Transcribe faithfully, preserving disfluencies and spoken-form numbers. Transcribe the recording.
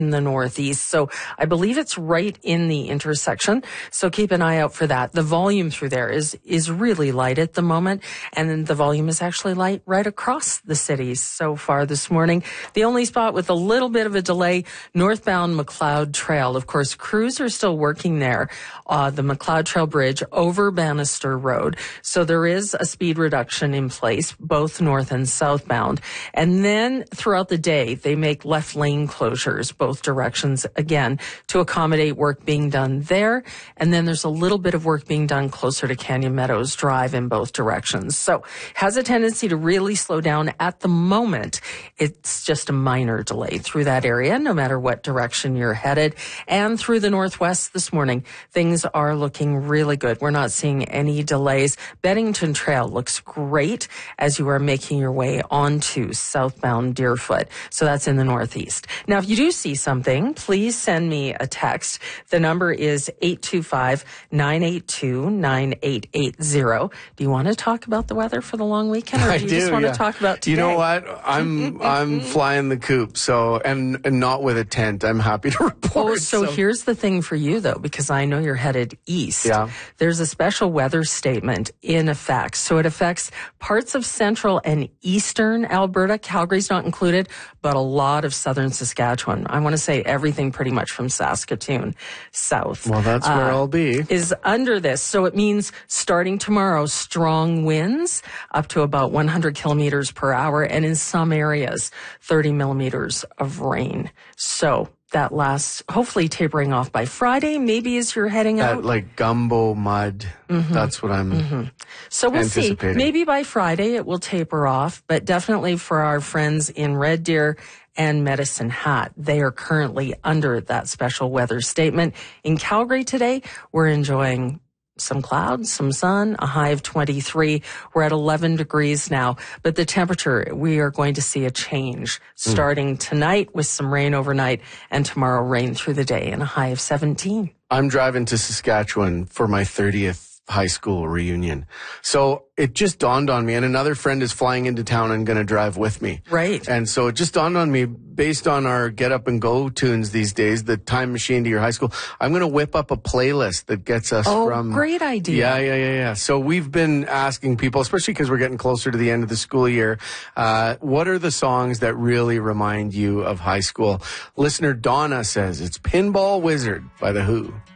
in the northeast. So I believe it's right in the intersection. So keep an eye out for that. The volume through there is, is really light at the moment. And then the volume is actually light right across the cities so far this morning. The only spot with a little bit of a delay, northbound McLeod Trail. Of course, crews are still working there. Uh, the McLeod Trail Bridge over Bannister Road. So there is a speed reduction in place, both north and southbound. And then throughout the day, they make left lane closures, both directions again to accommodate work being done there. And then there's a little bit of work being done closer to Canyon Meadows Drive in both directions. So has a tendency to really slow down at the moment. It's just a minor delay through that area, no matter what direction you're headed. And through the northwest this morning, things are looking really good. We're not seeing any delays. Bennington Trail looks great as you are making your way onto southbound Deerfoot. So that's in the northeast. Now, if you do see something, please send me a text. The number is eight two five, nine eight two, nine eight eight zero. Do you want to talk about the weather for the long weekend, or do you I do, just want yeah. to talk about today? You know what? I'm I'm flying the coop, so and, and not with a tent. I'm happy to report. Oh, so, so here's the thing for you, though, because I know you're headed east. Yeah. There's a special weather statement in effect. So it affects parts of central and eastern Alberta. Calgary's not included, but a lot of southern Saskatchewan. I want to say everything pretty much from Saskatoon south. Well, that's where uh, I'll be. Is under this. So it means starting tomorrow, strong winds up to about one hundred kilometers per hour, and in some areas, thirty millimeters of rain. So that lasts, hopefully tapering off by Friday, maybe as you're heading That, out. like gumbo mud. Mm-hmm. That's what I'm mm-hmm. So we'll see. anticipating. Maybe by Friday it will taper off, but definitely for our friends in Red Deer and Medicine Hat, they are currently under that special weather statement. In Calgary today, we're enjoying some clouds, some sun, a high of twenty-three. We're at eleven degrees now, but the temperature, we are going to see a change starting mm. tonight with some rain overnight, and tomorrow rain through the day and a high of seventeen. I'm driving to Saskatchewan for my thirtieth high school reunion. So it just dawned on me, and another friend is flying into town and going to drive with me. Right. And so it just dawned on me, based on our Get Up and Go tunes these days, the Time Machine to Your High School, I'm going to whip up a playlist that gets us oh, from... Oh, great idea. Yeah, yeah, yeah, yeah. So we've been asking people, especially because we're getting closer to the end of the school year, uh, what are the songs that really remind you of high school? Listener Donna says it's Pinball Wizard by The Who.